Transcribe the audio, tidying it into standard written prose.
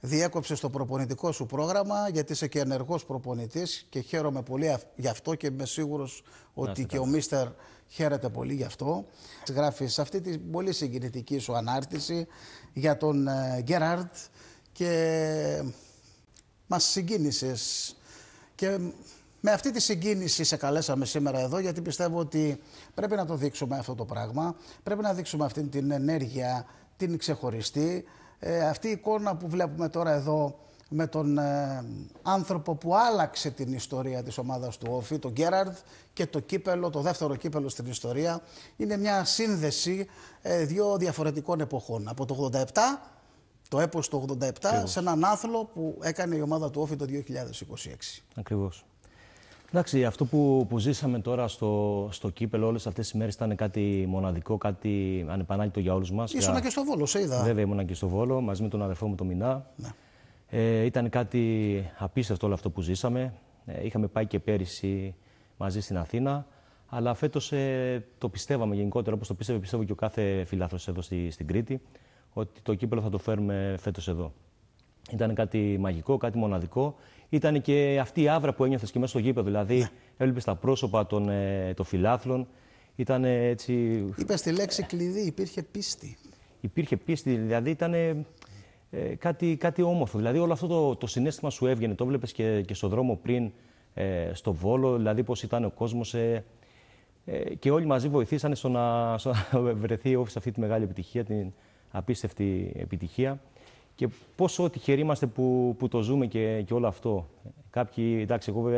διέκοψες το προπονητικό σου πρόγραμμα, γιατί είσαι και ενεργός προπονητής και χαίρομαι πολύ γι' αυτό και είμαι σίγουρος ότι και ο Μίστερ χαίρεται πολύ γι' αυτό. Γράφεις αυτή την πολύ συγκινητική σου ανάρτηση για τον Γκέραρντ και μας συγκίνησες. Και με αυτή τη συγκίνηση σε καλέσαμε σήμερα εδώ, γιατί πιστεύω ότι πρέπει να το δείξουμε αυτό το πράγμα. Πρέπει να δείξουμε αυτή την ενέργεια, την ξεχωριστή. Αυτή η εικόνα που βλέπουμε τώρα εδώ με τον άνθρωπο που άλλαξε την ιστορία της ομάδας του Όφη, τον Γκέραρντ, και το κύπελο, το δεύτερο κύπελο στην ιστορία, είναι μια σύνδεση δύο διαφορετικών εποχών. Από το 87, το έπος του 87, σε έναν άθλο που έκανε η ομάδα του Όφη το 2026. Ακριβώς. Εντάξει, αυτό που ζήσαμε τώρα στο κύπελο όλες αυτές τις μέρες ήταν κάτι μοναδικό, κάτι ανεπανάληπτο για όλους μας. Ήσουνα και στο Βόλο, σε είδα. Βέβαια, ήμουνα και στο Βόλο μαζί με τον αδερφό μου τον Μινά. Ναι. Ήταν κάτι απίστευτο όλο αυτό που ζήσαμε. Είχαμε πάει και πέρυσι μαζί στην Αθήνα, αλλά φέτος το πιστεύαμε γενικότερα, όπως το πιστεύω και ο κάθε φιλάθλος εδώ στην Κρήτη, ότι το κύπελο θα το φέρουμε φέτος εδώ. Ήταν κάτι μαγικό, κάτι μοναδικό. Ήταν και αυτή η άβρα που ένιωθες και μέσα στο γήπεδο. Δηλαδή, έβλεπες τα πρόσωπα των φιλάθλων. Ήταν έτσι. Είπες τη λέξη κλειδί, υπήρχε πίστη. Υπήρχε πίστη, δηλαδή ήταν κάτι όμορφο. Δηλαδή, όλο αυτό το συναίσθημα σου έβγαινε. Το βλέπεις και στον δρόμο πριν, στο Βόλο, δηλαδή πώς ήταν ο κόσμος. Και όλοι μαζί βοηθήσανε στο να βρεθεί σε αυτή τη μεγάλη επιτυχία, την απίστευτη επιτυχία. Και πόσο τυχεροί είμαστε που το ζούμε και όλο αυτό. Κάποιοι, εντάξει, εγώ βέβαια